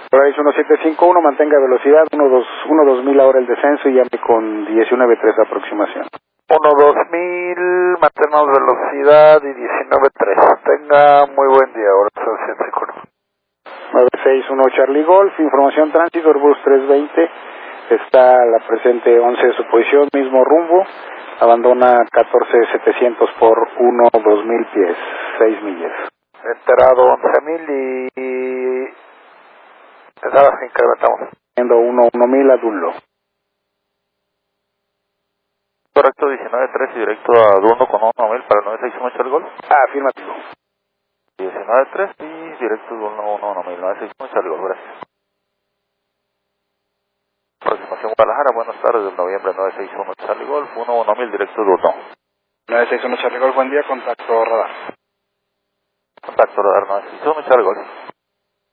Horizon 1751, mantenga velocidad, 12000 ahora el descenso y llame con 193 la aproximación. 12000, mantenemos velocidad y 193. Tenga muy buen día, Horizon 1751. 961 Charlie Golf, información tránsito, Airbus 320, está la presente 11 de su posición, mismo rumbo, abandona 14700 por 2000 pies, 6 millas. Enterado 11000 y... Pensaba que incrementamos. Yendo 1000 a Dunlo. Correcto, 19.3 y directo a Dunlo con 1000 para 961 Charlie Golf. Afirmativo. 19.3 y directo de 1000, 961 Charlie Golf, gracias. Aproximación Guadalajara, buenas tardes, del noviembre 961 Charlie Golf, 1000 directo de 1. 961 Charlie Golf, buen día, contacto radar. Contacto radar 961 Charlie Golf.